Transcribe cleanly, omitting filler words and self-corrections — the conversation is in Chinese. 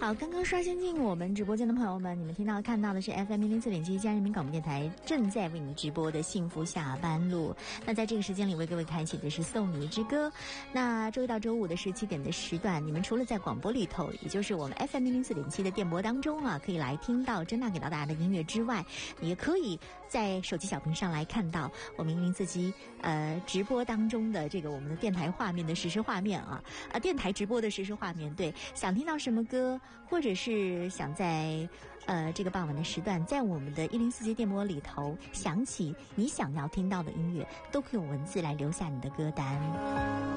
好，刚刚刷新进我们直播间的朋友们，你们看到的是 FM 104.7嘉人民广播电台正在为你直播的幸福下班路。那在这个时间里为各位开启的是送你一支歌。那周一到周五的17点的时段，你们除了在广播里头，也就是我们 FM 104.7的电波当中啊，可以来听到珍娜给到大家的音乐之外，你也可以在手机小屏上来看到我们104直播当中的这个我们的电台画面的实时画面啊，电台直播的实时画面。对，想听到什么歌，或者是想在这个傍晚的时段，在我们的104电波里头想起你想要听到的音乐，都可以用文字来留下你的歌单。